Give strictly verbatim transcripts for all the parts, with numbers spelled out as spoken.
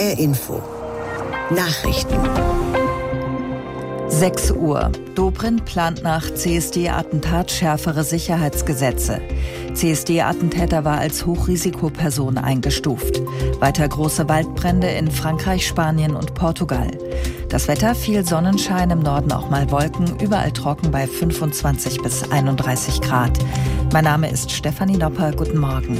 R Info Nachrichten. sechs Uhr. Dobrindt plant nach C S D-Attentat schärfere Sicherheitsgesetze. C S D-Attentäter war als Hochrisikoperson eingestuft. Weiter große Waldbrände in Frankreich, Spanien und Portugal. Das Wetter: viel Sonnenschein, im Norden auch mal Wolken, überall trocken bei fünfundzwanzig bis einunddreißig Grad. Mein Name ist Stefanie Nopper. Guten Morgen.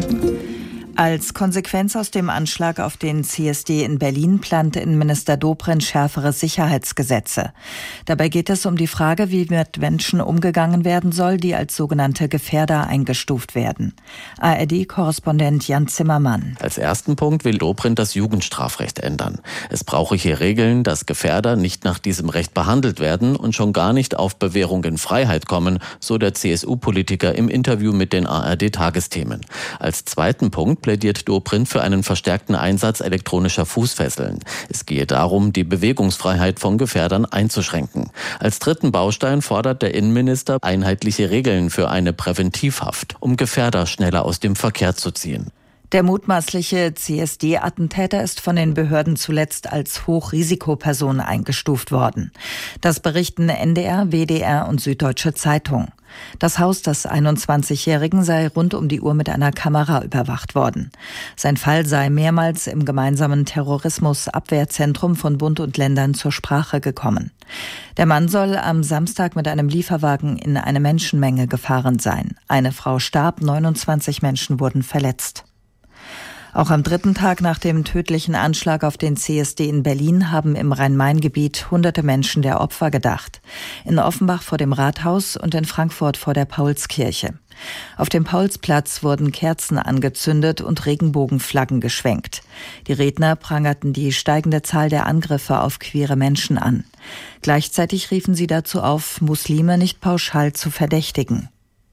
Als Konsequenz aus dem Anschlag auf den C S D in Berlin plante Innenminister Dobrindt schärfere Sicherheitsgesetze. Dabei geht es um die Frage, wie mit Menschen umgegangen werden soll, die als sogenannte Gefährder eingestuft werden. A R D-Korrespondent Jan Zimmermann. Als ersten Punkt will Dobrindt das Jugendstrafrecht ändern. Es brauche hier Regeln, dass Gefährder nicht nach diesem Recht behandelt werden und schon gar nicht auf Bewährung in Freiheit kommen, so der C S U-Politiker im Interview mit den A R D-Tagesthemen. Als zweiten Punkt plädiert Dobrindt für einen verstärkten Einsatz elektronischer Fußfesseln. Es gehe darum, die Bewegungsfreiheit von Gefährdern einzuschränken. Als dritten Baustein fordert der Innenminister einheitliche Regeln für eine Präventivhaft, um Gefährder schneller aus dem Verkehr zu ziehen. Der mutmaßliche C S D-Attentäter ist von den Behörden zuletzt als Hochrisikoperson eingestuft worden. Das berichten N D R, W D R und Süddeutsche Zeitung. Das Haus des einundzwanzigjährigen sei rund um die Uhr mit einer Kamera überwacht worden. Sein Fall sei mehrmals im gemeinsamen Terrorismusabwehrzentrum von Bund und Ländern zur Sprache gekommen. Der Mann soll am Samstag mit einem Lieferwagen in eine Menschenmenge gefahren sein. Eine Frau starb, neunundzwanzig Menschen wurden verletzt. Auch am dritten Tag nach dem tödlichen Anschlag auf den C S D in Berlin haben im Rhein-Main-Gebiet hunderte Menschen der Opfer gedacht. In Offenbach vor dem Rathaus und in Frankfurt vor der Paulskirche. Auf dem Paulsplatz wurden Kerzen angezündet und Regenbogenflaggen geschwenkt. Die Redner prangerten die steigende Zahl der Angriffe auf queere Menschen an. Gleichzeitig riefen sie dazu auf, Muslime nicht pauschal zu verdächtigen.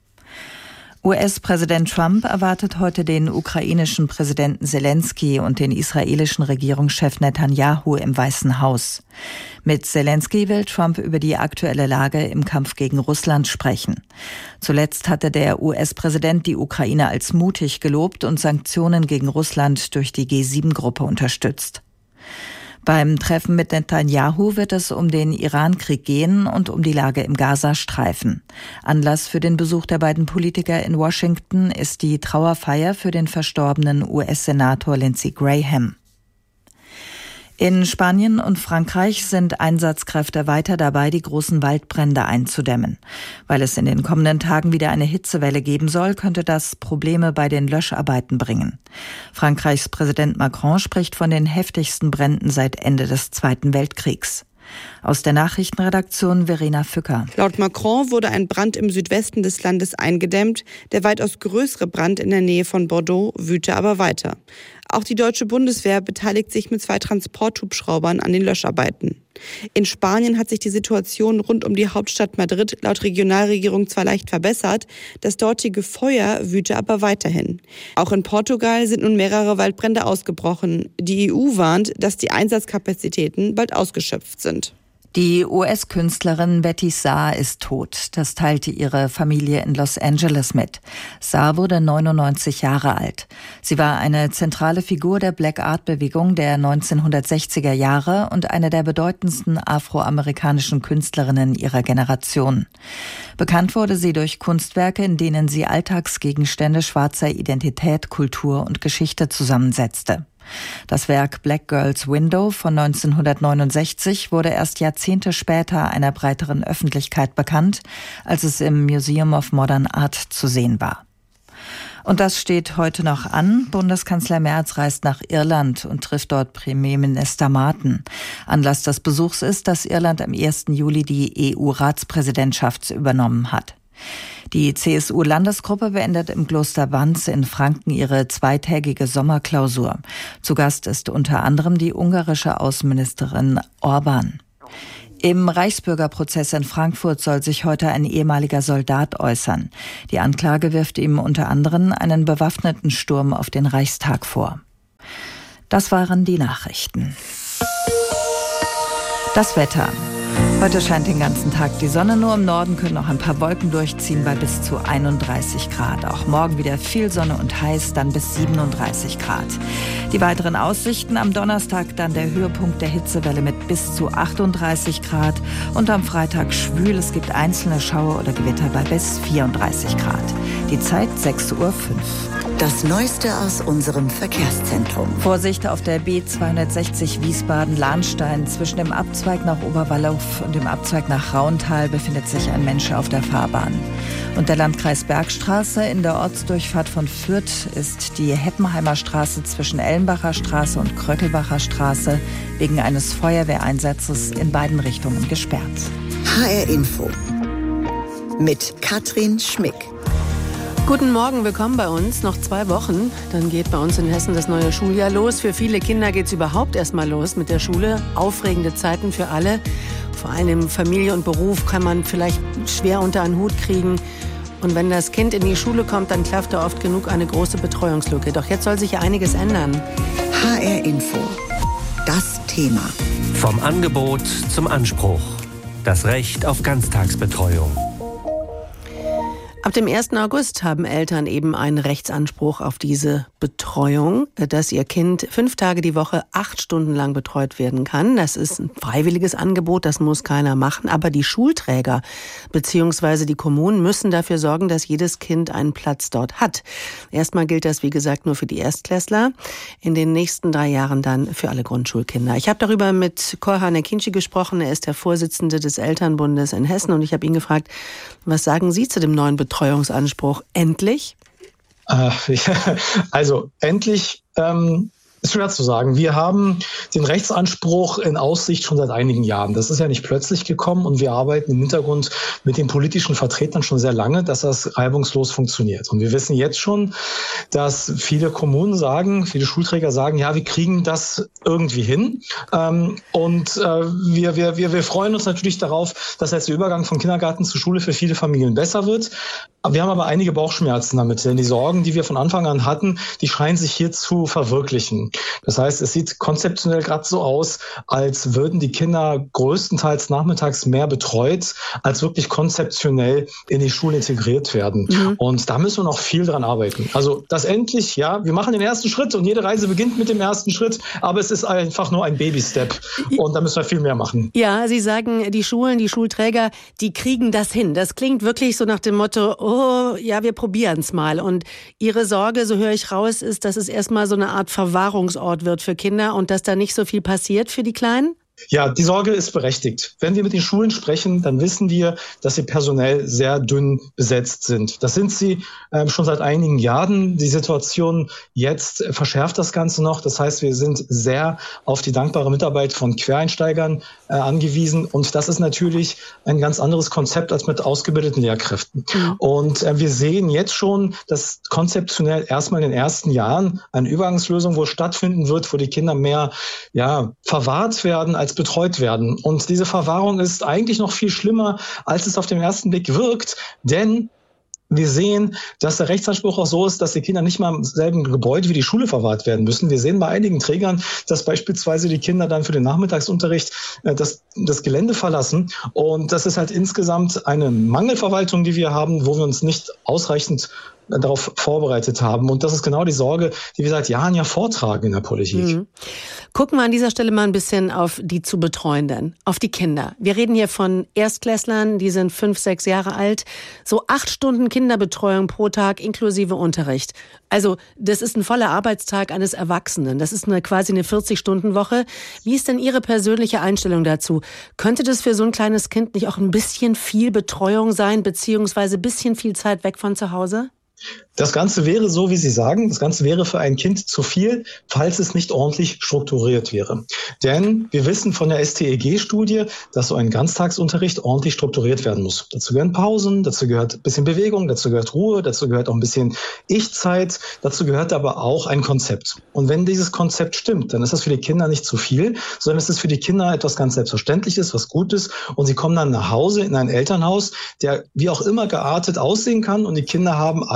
U S-Präsident Trump erwartet heute den ukrainischen Präsidenten Selensky und den israelischen Regierungschef Netanyahu im Weißen Haus. Mit Selensky will Trump über die aktuelle Lage im Kampf gegen Russland sprechen. Zuletzt hatte der U S-Präsident die Ukraine als mutig gelobt und Sanktionen gegen Russland durch die G sieben Gruppe unterstützt. Beim Treffen mit Netanyahu wird es um den Iran-Krieg gehen und um die Lage im Gazastreifen. Anlass für den Besuch der beiden Politiker in Washington ist die Trauerfeier für den verstorbenen U S-Senator Lindsey Graham. In Spanien und Frankreich sind Einsatzkräfte weiter dabei, die großen Waldbrände einzudämmen. Weil es in den kommenden Tagen wieder eine Hitzewelle geben soll, könnte das Probleme bei den Löscharbeiten bringen. Frankreichs Präsident Macron spricht von den heftigsten Bränden seit Ende des Zweiten Weltkriegs. Aus der Nachrichtenredaktion Verena Fücker. Laut Macron wurde ein Brand im Südwesten des Landes eingedämmt. Der weitaus größere Brand in der Nähe von Bordeaux wüte aber weiter. Auch die deutsche Bundeswehr beteiligt sich mit zwei Transporthubschraubern an den Löscharbeiten. In Spanien hat sich die Situation rund um die Hauptstadt Madrid laut Regionalregierung zwar leicht verbessert, das dortige Feuer wüte aber weiterhin. Auch in Portugal sind nun mehrere Waldbrände ausgebrochen. Die E U warnt, dass die Einsatzkapazitäten bald ausgeschöpft sind. Die U S-Künstlerin Betty Saar ist tot. Das teilte ihre Familie in Los Angeles mit. Saar wurde neunundneunzig Jahre alt. Sie war eine zentrale Figur der Black Art-Bewegung der neunzehnhundertsechziger Jahre und eine der bedeutendsten afroamerikanischen Künstlerinnen ihrer Generation. Bekannt wurde sie durch Kunstwerke, in denen sie Alltagsgegenstände schwarzer Identität, Kultur und Geschichte zusammensetzte. Das Werk Black Girl's Window von neunzehnhundertneunundsechzig wurde erst Jahrzehnte später einer breiteren Öffentlichkeit bekannt, als es im Museum of Modern Art zu sehen war. Und das steht heute noch an. Bundeskanzler Merz reist nach Irland und trifft dort Premierminister Marten. Anlass des Besuchs ist, dass Irland am ersten Juli die E U-Ratspräsidentschaft übernommen hat. Die C S U-Landesgruppe beendet im Kloster Wanz in Franken ihre zweitägige Sommerklausur. Zu Gast ist unter anderem die ungarische Außenministerin Orban. Im Reichsbürgerprozess in Frankfurt soll sich heute ein ehemaliger Soldat äußern. Die Anklage wirft ihm unter anderem einen bewaffneten Sturm auf den Reichstag vor. Das waren die Nachrichten. Das Wetter. Heute scheint den ganzen Tag die Sonne, nur im Norden können noch ein paar Wolken durchziehen bei bis zu einunddreißig Grad. Auch morgen wieder viel Sonne und heiß, dann bis siebenunddreißig Grad. Die weiteren Aussichten: am Donnerstag dann der Höhepunkt der Hitzewelle mit bis zu achtunddreißig Grad und am Freitag schwül. Es gibt einzelne Schauer oder Gewitter bei bis vierunddreißig Grad. Die Zeit sechs Uhr fünf. Das Neueste aus unserem Verkehrszentrum. Vorsicht auf der B zweihundertsechzig Wiesbaden-Lahnstein. Zwischen dem Abzweig nach Oberwallow und dem Abzweig nach Rauental befindet sich ein Mensch auf der Fahrbahn. Und der Landkreis Bergstraße in der Ortsdurchfahrt von Fürth ist die Heppenheimer Straße zwischen Ellenbacher Straße und Kröckelbacher Straße wegen eines Feuerwehreinsatzes in beiden Richtungen gesperrt. H R Info mit Katrin Schmick. Guten Morgen, willkommen bei uns. Noch zwei Wochen, dann geht bei uns in Hessen das neue Schuljahr los. Für viele Kinder geht es überhaupt erst mal los mit der Schule. Aufregende Zeiten für alle. Vor allem Familie und Beruf kann man vielleicht schwer unter einen Hut kriegen. Und wenn das Kind in die Schule kommt, dann klafft da oft genug eine große Betreuungslücke. Doch jetzt soll sich ja einiges ändern. H R Info, das Thema. Vom Angebot zum Anspruch. Das Recht auf Ganztagsbetreuung. Ab dem ersten August haben Eltern eben einen Rechtsanspruch auf diese Betreuung, dass ihr Kind fünf Tage die Woche acht Stunden lang betreut werden kann. Das ist ein freiwilliges Angebot, das muss keiner machen. Aber die Schulträger bzw. die Kommunen müssen dafür sorgen, dass jedes Kind einen Platz dort hat. Erstmal gilt das, wie gesagt, nur für die Erstklässler. In den nächsten drei Jahren dann für alle Grundschulkinder. Ich habe darüber mit Korhan Ekinci gesprochen. Er ist der Vorsitzende des Elternbundes in Hessen. Und ich habe ihn gefragt, was sagen Sie zu dem neuen Betreuungsanspruch? Endlich? Äh, also endlich ähm, ist schwer zu sagen. Wir haben den Rechtsanspruch in Aussicht schon seit einigen Jahren. Das ist ja nicht plötzlich gekommen und wir arbeiten im Hintergrund mit den politischen Vertretern schon sehr lange, dass das reibungslos funktioniert. Und wir wissen jetzt schon, dass viele Kommunen sagen, viele Schulträger sagen, ja, wir kriegen das irgendwie hin. Ähm, und äh, wir, wir, wir, wir freuen uns natürlich darauf, dass jetzt der Übergang von Kindergarten zu Schule für viele Familien besser wird. Wir haben aber einige Bauchschmerzen damit, denn die Sorgen, die wir von Anfang an hatten, die scheinen sich hier zu verwirklichen. Das heißt, es sieht konzeptionell gerade so aus, als würden die Kinder größtenteils nachmittags mehr betreut, als wirklich konzeptionell in die Schule integriert werden. Mhm. Und da müssen wir noch viel dran arbeiten. Also das endlich, ja, wir machen den ersten Schritt und jede Reise beginnt mit dem ersten Schritt, aber es ist einfach nur ein Baby-Step und da müssen wir viel mehr machen. Ja, Sie sagen, die Schulen, die Schulträger, die kriegen das hin. Das klingt wirklich so nach dem Motto, oh, ja, wir probieren es mal. Und Ihre Sorge, so höre ich raus, ist, dass es erstmal so eine Art Verwahrungsort wird für Kinder und dass da nicht so viel passiert für die Kleinen? Ja, die Sorge ist berechtigt. Wenn wir mit den Schulen sprechen, dann wissen wir, dass sie personell sehr dünn besetzt sind. Das sind sie äh, schon seit einigen Jahren. Die Situation jetzt verschärft das Ganze noch. Das heißt, wir sind sehr auf die dankbare Mitarbeit von Quereinsteigern äh, angewiesen. Und das ist natürlich ein ganz anderes Konzept als mit ausgebildeten Lehrkräften. Mhm. Und äh, wir sehen jetzt schon, dass konzeptionell erstmal in den ersten Jahren eine Übergangslösung wohl stattfinden wird, wo die Kinder mehr ja, verwahrt werden als betreut werden. Und diese Verwahrung ist eigentlich noch viel schlimmer, als es auf den ersten Blick wirkt, denn wir sehen, dass der Rechtsanspruch auch so ist, dass die Kinder nicht mal im selben Gebäude wie die Schule verwahrt werden müssen. Wir sehen bei einigen Trägern, dass beispielsweise die Kinder dann für den Nachmittagsunterricht äh, das, das Gelände verlassen. Und das ist halt insgesamt eine Mangelverwaltung, die wir haben, wo wir uns nicht ausreichend darauf vorbereitet haben. Und das ist genau die Sorge, die wir seit Jahren ja vortragen in der Politik. Mhm. Gucken wir an dieser Stelle mal ein bisschen auf die zu Betreuenden, auf die Kinder. Wir reden hier von Erstklässlern, die sind fünf, sechs Jahre alt. So acht Stunden Kinderbetreuung pro Tag inklusive Unterricht. Also das ist ein voller Arbeitstag eines Erwachsenen. Das ist eine, quasi eine vierzig-Stunden-Woche. Wie ist denn Ihre persönliche Einstellung dazu? Könnte das für so ein kleines Kind nicht auch ein bisschen viel Betreuung sein, beziehungsweise ein bisschen viel Zeit weg von zu Hause? Das Ganze wäre so, wie Sie sagen, das Ganze wäre für ein Kind zu viel, falls es nicht ordentlich strukturiert wäre. Denn wir wissen von der S T E G-Studie, dass so ein Ganztagsunterricht ordentlich strukturiert werden muss. Dazu gehören Pausen, dazu gehört ein bisschen Bewegung, dazu gehört Ruhe, dazu gehört auch ein bisschen Ich-Zeit, dazu gehört aber auch ein Konzept. Und wenn dieses Konzept stimmt, dann ist das für die Kinder nicht zu viel, sondern es ist für die Kinder etwas ganz Selbstverständliches, was Gutes. Und sie kommen dann nach Hause in ein Elternhaus, der wie auch immer geartet aussehen kann. Und die Kinder haben alle das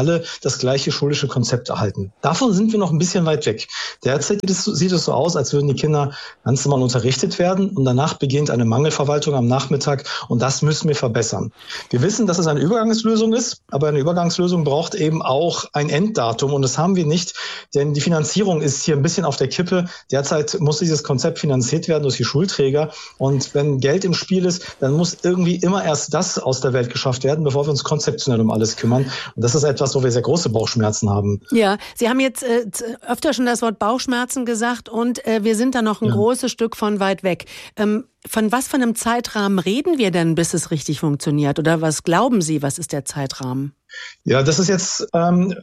das gleiche schulische Konzept erhalten. Davon sind wir noch ein bisschen weit weg. Derzeit sieht es so aus, als würden die Kinder ganz normal unterrichtet werden und danach beginnt eine Mangelverwaltung am Nachmittag und das müssen wir verbessern. Wir wissen, dass es eine Übergangslösung ist, aber eine Übergangslösung braucht eben auch ein Enddatum und das haben wir nicht, denn die Finanzierung ist hier ein bisschen auf der Kippe. Derzeit muss dieses Konzept finanziert werden durch die Schulträger und wenn Geld im Spiel ist, dann muss irgendwie immer erst das aus der Welt geschafft werden, bevor wir uns konzeptionell um alles kümmern. Und das ist etwas, wo wir sehr große Bauchschmerzen haben. Ja, Sie haben jetzt äh, öfter schon das Wort Bauchschmerzen gesagt und äh, wir sind da noch ein ja. großes Stück von weit weg. Ähm, von was für einem Zeitrahmen reden wir denn, bis es richtig funktioniert? Oder was glauben Sie, was ist der Zeitrahmen? Ja, das ist jetzt ähm,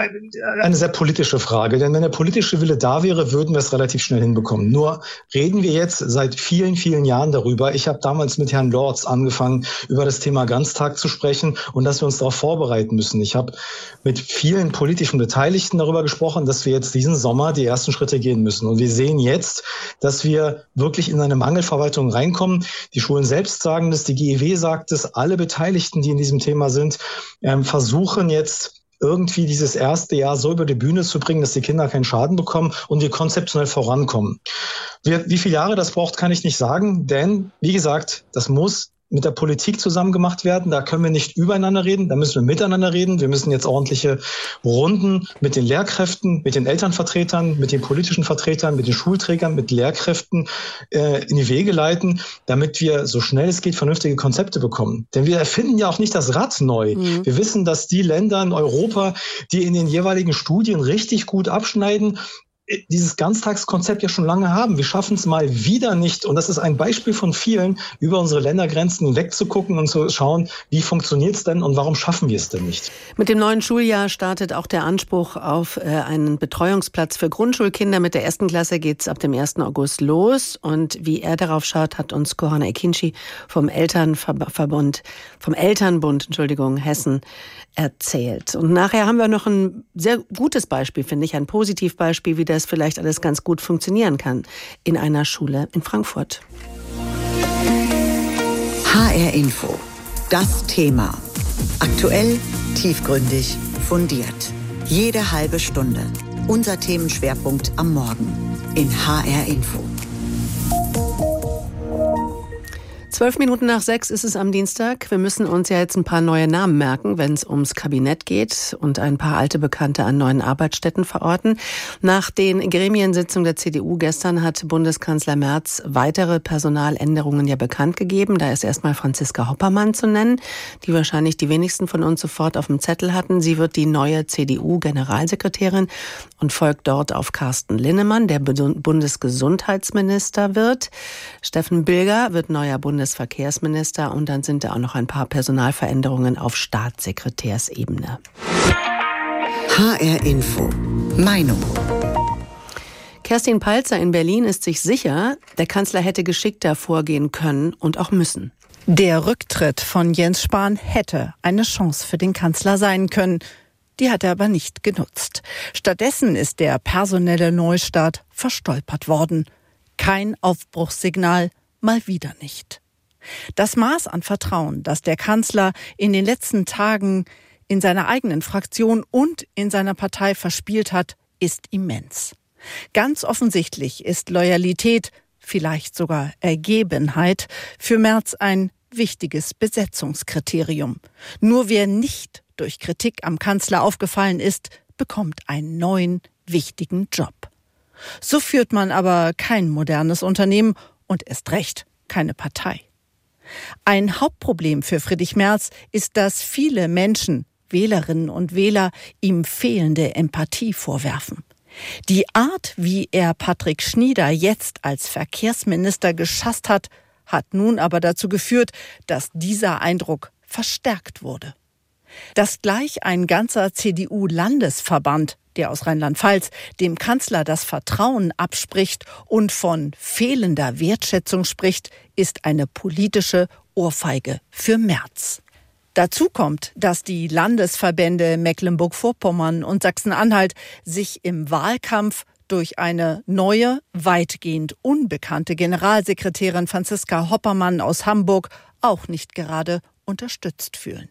eine sehr politische Frage, denn wenn der politische Wille da wäre, würden wir es relativ schnell hinbekommen. Nur reden wir jetzt seit vielen, vielen Jahren darüber. Ich habe damals mit Herrn Lorz angefangen, über das Thema Ganztag zu sprechen und dass wir uns darauf vorbereiten müssen. Ich habe mit vielen politischen Beteiligten darüber gesprochen, dass wir jetzt diesen Sommer die ersten Schritte gehen müssen. Und wir sehen jetzt, dass wir wirklich in eine Mangelverwaltung reinkommen. Die Schulen selbst sagen das, die G E W sagt es, alle Beteiligten, die in diesem Thema sind, ähm, versuchen jetzt, irgendwie dieses erste Jahr so über die Bühne zu bringen, dass die Kinder keinen Schaden bekommen und wir konzeptionell vorankommen. Wie, wie viele Jahre das braucht, kann ich nicht sagen, denn, wie gesagt, das muss mit der Politik zusammen gemacht werden. Da können wir nicht übereinander reden, da müssen wir miteinander reden. Wir müssen jetzt ordentliche Runden mit den Lehrkräften, mit den Elternvertretern, mit den politischen Vertretern, mit den Schulträgern, mit Lehrkräften äh, in die Wege leiten, damit wir so schnell es geht vernünftige Konzepte bekommen. Denn wir erfinden ja auch nicht das Rad neu. Mhm. Wir wissen, dass die Länder in Europa, die in den jeweiligen Studien richtig gut abschneiden, dieses Ganztagskonzept ja schon lange haben. Wir schaffen es mal wieder nicht. Und das ist ein Beispiel von vielen, über unsere Ländergrenzen hinweg zu gucken und zu schauen, wie funktioniert es denn und warum schaffen wir es denn nicht? Mit dem neuen Schuljahr startet auch der Anspruch auf äh, einen Betreuungsplatz für Grundschulkinder. Mit der ersten Klasse geht es ab dem ersten August los. Und wie er darauf schaut, hat uns Korona Ekinci vom Elternverbund, vom Elternbund, Entschuldigung, Hessen erzählt. Und nachher haben wir noch ein sehr gutes Beispiel, finde ich, ein Positivbeispiel, wie das vielleicht alles ganz gut funktionieren kann in einer Schule in Frankfurt. H R Info. Das Thema. Aktuell, tiefgründig, fundiert. Jede halbe Stunde. Unser Themenschwerpunkt am Morgen in H R Info. Zwölf Minuten nach sechs ist es am Dienstag. Wir müssen uns ja jetzt ein paar neue Namen merken, wenn es ums Kabinett geht und ein paar alte Bekannte an neuen Arbeitsstätten verorten. Nach den Gremiensitzungen der C D U gestern hat Bundeskanzler Merz weitere Personaländerungen ja bekannt gegeben. Da ist erstmal Franziska Hoppermann zu nennen, die wahrscheinlich die wenigsten von uns sofort auf dem Zettel hatten. Sie wird die neue C D U-Generalsekretärin und folgt dort auf Carsten Linnemann, der Bundesgesundheitsminister wird. Steffen Bilger wird neuer Bundeskanzler Bundesverkehrsminister und dann sind da auch noch ein paar Personalveränderungen auf Staatssekretärsebene. H R Info. Meinung. Kerstin Palzer in Berlin ist sich sicher, der Kanzler hätte geschickter vorgehen können und auch müssen. Der Rücktritt von Jens Spahn hätte eine Chance für den Kanzler sein können. Die hat er aber nicht genutzt. Stattdessen ist der personelle Neustart verstolpert worden. Kein Aufbruchssignal, mal wieder nicht. Das Maß an Vertrauen, das der Kanzler in den letzten Tagen in seiner eigenen Fraktion und in seiner Partei verspielt hat, ist immens. Ganz offensichtlich ist Loyalität, vielleicht sogar Ergebenheit, für Merz ein wichtiges Besetzungskriterium. Nur wer nicht durch Kritik am Kanzler aufgefallen ist, bekommt einen neuen, wichtigen Job. So führt man aber kein modernes Unternehmen und erst recht keine Partei. Ein Hauptproblem für Friedrich Merz ist, dass viele Menschen, Wählerinnen und Wähler, ihm fehlende Empathie vorwerfen. Die Art, wie er Patrick Schnieder jetzt als Verkehrsminister geschasst hat, hat nun aber dazu geführt, dass dieser Eindruck verstärkt wurde. Dass gleich ein ganzer C D U-Landesverband, der aus Rheinland-Pfalz, dem Kanzler das Vertrauen abspricht und von fehlender Wertschätzung spricht, ist eine politische Ohrfeige für Merz. Dazu kommt, dass die Landesverbände Mecklenburg-Vorpommern und Sachsen-Anhalt sich im Wahlkampf durch eine neue, weitgehend unbekannte Generalsekretärin Franziska Hoppermann aus Hamburg auch nicht gerade unterstützt fühlen.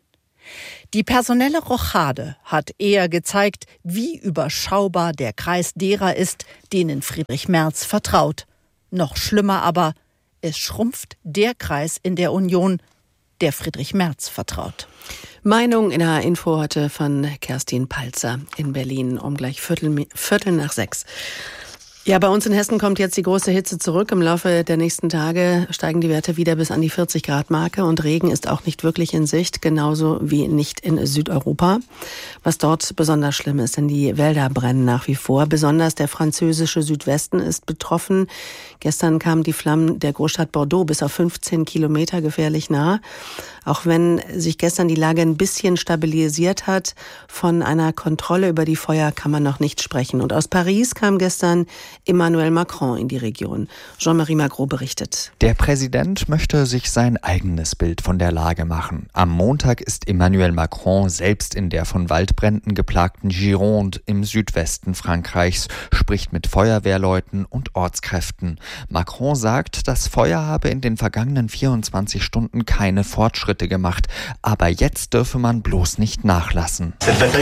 Die personelle Rochade hat eher gezeigt, wie überschaubar der Kreis derer ist, denen Friedrich Merz vertraut. Noch schlimmer aber, es schrumpft der Kreis in der Union, der Friedrich Merz vertraut. Meinung in der Info heute von Kerstin Palzer in Berlin um gleich Viertel, Viertel nach sechs. Ja, bei uns in Hessen kommt jetzt die große Hitze zurück. Im Laufe der nächsten Tage steigen die Werte wieder bis an die vierzig Grad Marke und Regen ist auch nicht wirklich in Sicht, genauso wie nicht in Südeuropa. Was dort besonders schlimm ist, denn die Wälder brennen nach wie vor. Besonders der französische Südwesten ist betroffen. Gestern kamen die Flammen der Großstadt Bordeaux bis auf fünfzehn Kilometer gefährlich nah. Auch wenn sich gestern die Lage ein bisschen stabilisiert hat, von einer Kontrolle über die Feuer kann man noch nicht sprechen. Und aus Paris kam gestern Emmanuel Macron in die Region. Jean-Marie Magro berichtet. Der Präsident möchte sich sein eigenes Bild von der Lage machen. Am Montag ist Emmanuel Macron selbst in der von Waldbränden geplagten Gironde im Südwesten Frankreichs, spricht mit Feuerwehrleuten und Ortskräften. Macron sagt, das Feuer habe in den vergangenen vierundzwanzig Stunden keine Fortschritte gemacht, aber jetzt dürfe man bloß nicht nachlassen.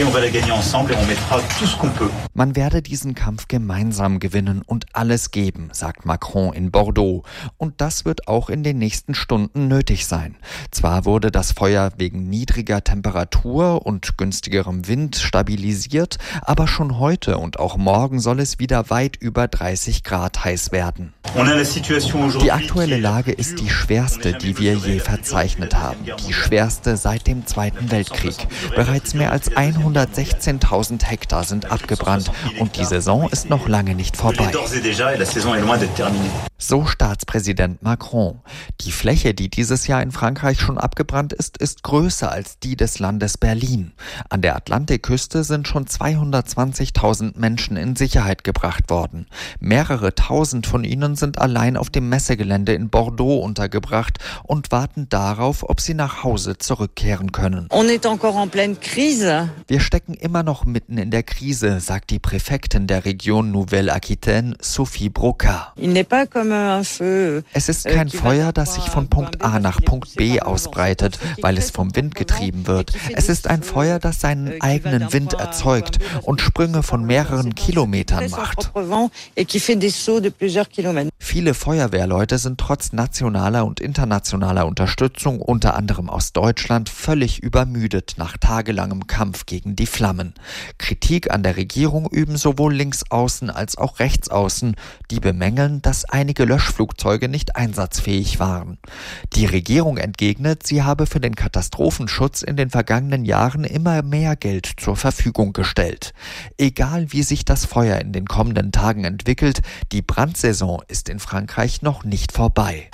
Man werde diesen Kampf gemeinsam gewinnen und alles geben, sagt Macron in Bordeaux. Und das wird auch in den nächsten Stunden nötig sein. Zwar wurde das Feuer wegen niedriger Temperatur und günstigerem Wind stabilisiert, aber schon heute und auch morgen soll es wieder weit über dreißig Grad heiß werden. Die aktuelle Lage ist die schwerste, die wir je verzeichnet haben. Die schwerste seit dem Zweiten Weltkrieg. Bereits mehr als hundertsechzehntausend Hektar sind abgebrannt und die Saison ist noch lange nicht vorbei. So Staatspräsident Macron. Die Fläche, die dieses Jahr in Frankreich schon abgebrannt ist, ist größer als die des Landes Berlin. An der Atlantikküste sind schon zweihundertzwanzigtausend Menschen in Sicherheit gebracht worden. Mehrere tausend von ihnen sind allein auf dem Messegelände in Bordeaux untergebracht und warten darauf, ob sie nach Hause zurückkehren können. Wir stecken immer noch mitten in der Krise, sagt die Präfektin der Region Nouvelle-Aquitaine, Sophie Broca. Es ist kein Feuer, das sich von Punkt A nach Punkt B ausbreitet, weil es vom Wind getrieben wird. Es ist ein Feuer, das seinen eigenen Wind erzeugt und Sprünge von mehreren Kilometern macht. Viele Feuerwehrleute sind trotz nationaler und internationaler Unterstützung, unter anderem aus Deutschland, völlig übermüdet nach tagelangem Kampf gegen die Flammen. Kritik an der Regierung üben sowohl Linksaußen als auch Rechtsaußen, die bemängeln, dass einige Löschflugzeuge nicht einsatzfähig waren. Die Regierung entgegnet, sie habe für den Katastrophenschutz in den vergangenen Jahren immer mehr Geld zur Verfügung gestellt. Egal wie sich das Feuer in den kommenden Tagen entwickelt, die Brandsaison ist in Frankreich noch nicht vorbei.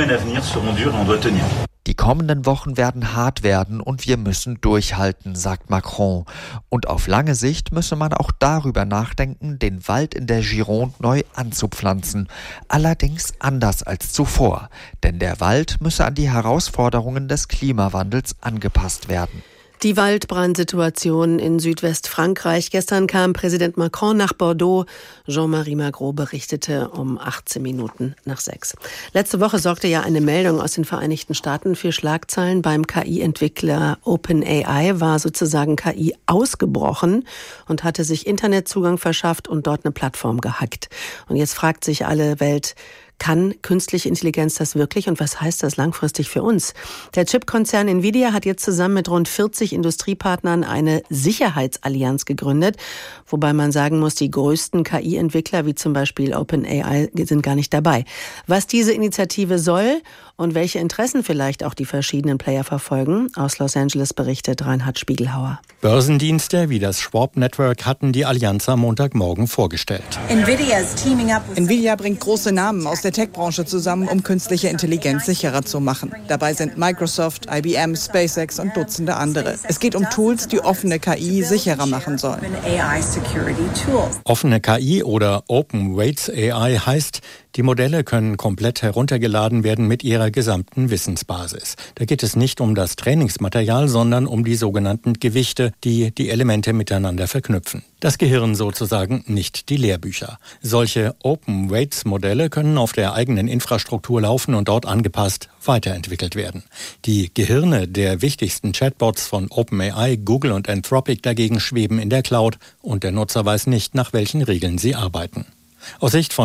Die kommenden Wochen werden hart werden und wir müssen durchhalten, sagt Macron. Und auf lange Sicht müsse man auch darüber nachdenken, den Wald in der Gironde neu anzupflanzen. Allerdings anders als zuvor, denn der Wald müsse an die Herausforderungen des Klimawandels angepasst werden. Die Waldbrandsituation in Südwestfrankreich. Gestern kam Präsident Macron nach Bordeaux. Jean-Marie Magro berichtete um achtzehn Minuten nach sechs. Letzte Woche sorgte ja eine Meldung aus den Vereinigten Staaten für Schlagzeilen. Beim K I-Entwickler OpenAI war sozusagen K I ausgebrochen und hatte sich Internetzugang verschafft und dort eine Plattform gehackt. Und jetzt fragt sich alle Welt, kann künstliche Intelligenz das wirklich und was heißt das langfristig für uns? Der Chipkonzern Nvidia hat jetzt zusammen mit rund vierzig Industriepartnern eine Sicherheitsallianz gegründet, wobei man sagen muss, die größten K I-Entwickler wie zum Beispiel OpenAI sind gar nicht dabei. Was diese Initiative soll und welche Interessen vielleicht auch die verschiedenen Player verfolgen, aus Los Angeles berichtet Reinhard Spiegelhauer. Börsendienste wie das Schwab Network hatten die Allianz am Montagmorgen vorgestellt. Nvidia bringt große Namen aus der Tech-Branche zusammen, um künstliche Intelligenz sicherer zu machen. Dabei sind Microsoft, I B M, SpaceX und Dutzende andere. Es geht um Tools, die offene K I sicherer machen sollen. Offene K I oder Open Weights A I heißt, Die Modelle können komplett heruntergeladen werden mit ihrer gesamten Wissensbasis. Da geht es nicht um das Trainingsmaterial, sondern um die sogenannten Gewichte, die die Elemente miteinander verknüpfen. Das Gehirn sozusagen, nicht die Lehrbücher. Solche Open-Weights-Modelle können auf der eigenen Infrastruktur laufen und dort angepasst weiterentwickelt werden. Die Gehirne der wichtigsten Chatbots von OpenAI, Google und Anthropic dagegen schweben in der Cloud und der Nutzer weiß nicht, nach welchen Regeln sie arbeiten. Aus Sicht von